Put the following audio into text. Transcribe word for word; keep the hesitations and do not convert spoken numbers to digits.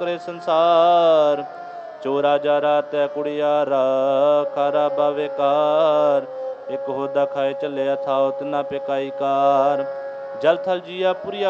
करे संसार। चोरा जारा तै कुड़ियारा खारा बावेकार। एक होदा खाए चले थाओ तना पे काई कार। जल थल जिया पुरिया